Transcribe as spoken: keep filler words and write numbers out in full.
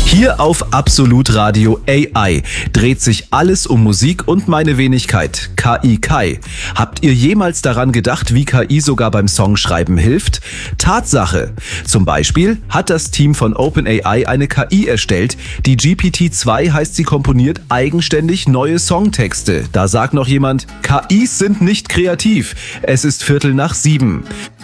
Hier auf Absolut Radio A I dreht sich alles um Musik und meine Wenigkeit, K I Kai. Habt ihr jemals daran gedacht, wie K I sogar beim Songschreiben hilft? Tatsache. Zum Beispiel hat das Team von OpenAI eine K I erstellt, die G P T zwei heißt, sie komponiert eigenständig neue Songtexte. Da sagt noch jemand, K Is sind nicht kreativ. Es ist Viertel nach sieben.